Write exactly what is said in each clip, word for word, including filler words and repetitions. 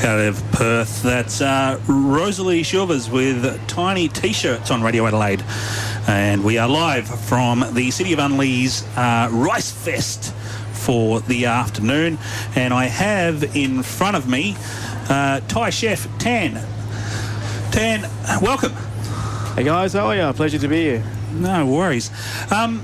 out of Perth. That's uh, Rosalie Shilvers with Tiny T-shirts on Radio Adelaide. And we are live from the City of Unley's uh, Rice Fest for the afternoon. And I have in front of me uh, Thai chef Tan. Tan, welcome. Hey guys, how are you? Pleasure to be here. No worries. Um,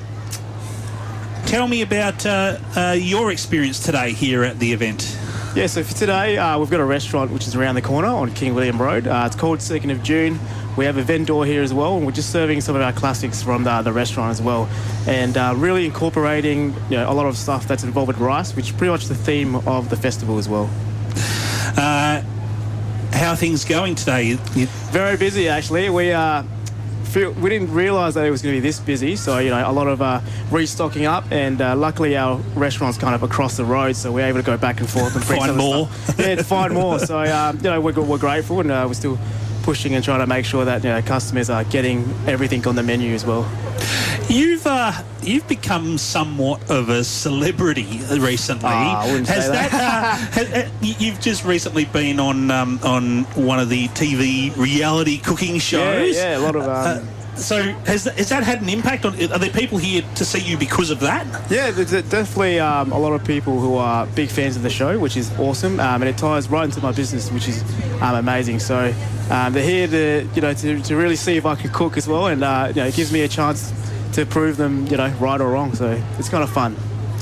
tell me about uh, uh, your experience today here at the event. Yeah, so for today, uh, we've got a restaurant which is around the corner on King William Road. Uh, it's called second of June. We have a vendor here as well, and we're just serving some of our classics from the, the restaurant as well. And uh, really incorporating you know, a lot of stuff that's involved with rice, which is pretty much the theme of the festival as well. Uh, how are things going today? You, you... Very busy, actually. We uh, feel, we didn't realise that it was going to be this busy, so you know a lot of uh, restocking up, and uh, luckily our restaurant's kind of across the road, so we're able to go back and forth and find more. Yeah, to find more. So um, you know we're, we're grateful, and uh, we're still pushing and trying to make sure that you know customers are getting everything on the menu as well. You've uh, you've become somewhat of a celebrity recently. Oh, I wouldn't has say that. that uh, has, uh, you've just recently been on um, on one of the T V reality cooking shows. Yeah, yeah, a lot of. Um, uh, so has has that had an impact on? Are there people here to see you because of that? Yeah, there's definitely um, a lot of people who are big fans of the show, which is awesome, um, and it ties right into my business, which is um, amazing. So um, they're here to you know to, to really see if I can cook as well, and uh, you know it gives me a chance to prove them you know right or wrong. So it's kind of fun.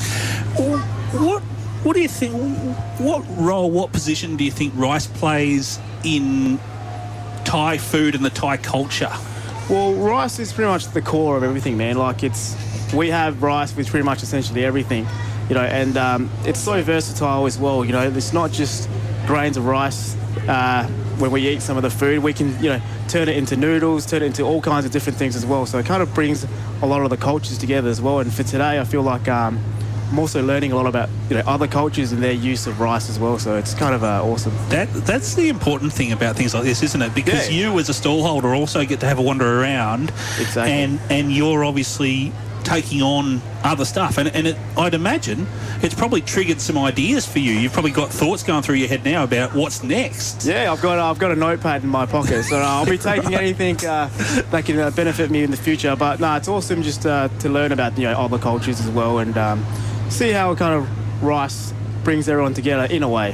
What what do you think? What role, what position do you think rice plays in Thai food and the Thai culture? Well, rice is pretty much the core of everything, man. Like it's, we have rice with pretty much essentially everything, you know, and um, it's so versatile as well. You know, it's not just grains of rice. Uh, when we eat some of the food, we can, you know, turn it into noodles, turn it into all kinds of different things as well. So it kind of brings a lot of the cultures together as well. And for today, I feel like um, I'm also learning a lot about, you know, other cultures and their use of rice as well. So it's kind of uh, awesome. That That's the important thing about things like this, isn't it? Because yeah. you as a stallholder also get to have a wander around. Exactly. And, and you're obviously taking on other stuff. And, and it, I'd imagine it's probably triggered some ideas for you. You've probably got thoughts going through your head now about what's next. Yeah, I've got I've got a notepad in my pocket, so uh, I'll be taking anything uh, that can uh, benefit me in the future. But no, it's awesome just uh, to learn about you know other cultures as well, and um, see how kind of rice brings everyone together in a way.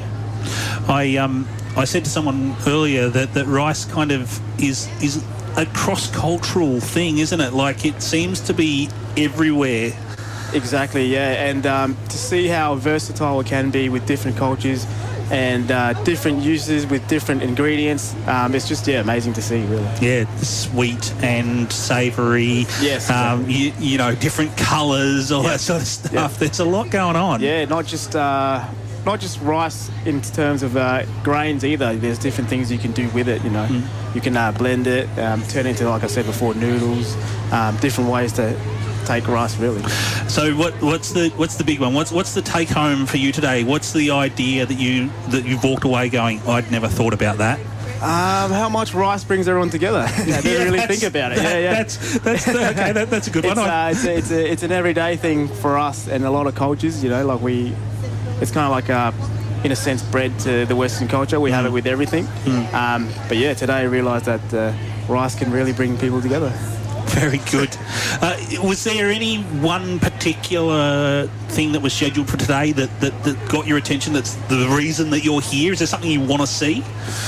I um I said to someone earlier that, that rice kind of is is a cross-cultural thing, isn't it? Like it seems to be everywhere. Exactly, yeah, and um, to see how versatile it can be with different cultures and uh, different uses with different ingredients, um, it's just yeah amazing to see, really. Yeah, sweet and savoury. Yes. Um, you, you know, different colours, all yeah. that sort of stuff. Yeah. There's a lot going on. Yeah, not just uh, not just rice in terms of uh, grains either. There's different things you can do with it. You know, mm. you can uh, blend it, um, turn it into, like I said before, noodles. Um, different ways to take rice, really. So what what's the what's the big one? What's what's the take home for you today? What's the idea that you that you've walked away going, I'd never thought about that? Um, how much rice brings everyone together? I didn't yeah, really think about it. Yeah, yeah. That's that's the, okay. That, that's a good it's, one. Uh, it's, a, it's, a, it's an everyday thing for us and a lot of cultures. You know, like we, it's kind of like uh, in a sense bred to the Western culture. We mm. have it with everything. Mm. Um, but yeah, today I realised that uh, rice can really bring people together. Very good. Uh, was there any one particular thing that was scheduled for today that, that, that got your attention, that's the reason that you're here? Is there something you want to see?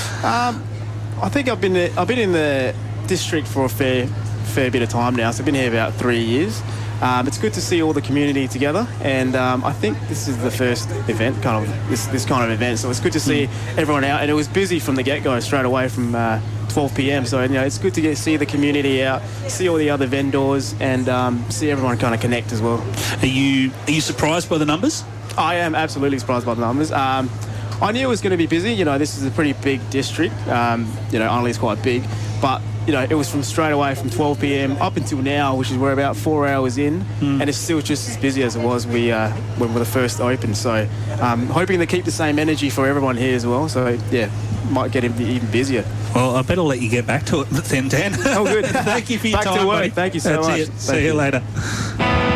Um, I think I've been I've been in the district for a fair fair bit of time now, so I've been here about three years. Um, it's good to see all the community together, and um, I think this is the first event, kind of this this kind of event. So it's good to see mm. everyone out, and it was busy from the get-go, straight away from uh, twelve p.m. So you know, it's good to get see the community out, see all the other vendors, and um, see everyone kind of connect as well. Are you are you surprised by the numbers? I am absolutely surprised by the numbers. Um, I knew it was going to be busy. You know, this is a pretty big district. Um, you know, Unley's quite big, but you know, it was from straight away from twelve p.m. up until now, which is we're about four hours in, mm. and it's still just as busy as it was we uh, when we were first opened. So, um, hoping to keep the same energy for everyone here as well. So, yeah, might get even busier. Well, I better let you get back to it then, Dan. Oh, good. Thank you for your back time, to work. buddy. Thank you so That's much. It. Thank See you, you later.